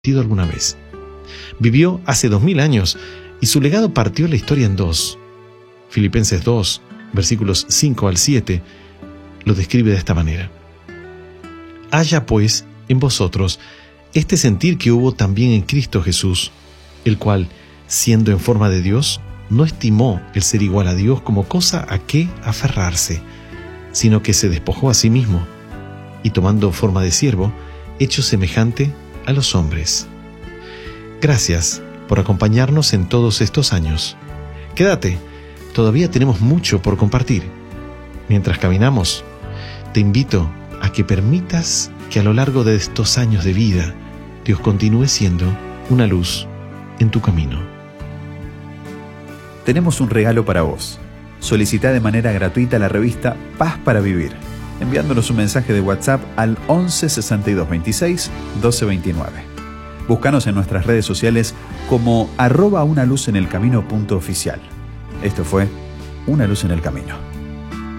alguna vez. Vivió hace 2000 años y su legado partió la historia en dos. Filipenses 2, versículos 5 al 7, lo describe de esta manera. Haya pues en vosotros este sentir que hubo también en Cristo Jesús, el cual, siendo en forma de Dios, no estimó el ser igual a Dios como cosa a qué aferrarse, sino que se despojó a sí mismo, y tomando forma de siervo, hecho semejante a los hombres. Gracias por acompañarnos en todos estos años. Quédate, todavía tenemos mucho por compartir. Mientras caminamos, te invito a que permitas que a lo largo de estos años de vida, Dios continúe siendo una luz en tu camino. Tenemos un regalo para vos. Solicita de manera gratuita la revista Paz para Vivir, enviándonos un mensaje de WhatsApp al 11 62 26 12 29. Búscanos en nuestras redes sociales como @unaluzenelcamino.oficial. Esto fue Una Luz en el Camino.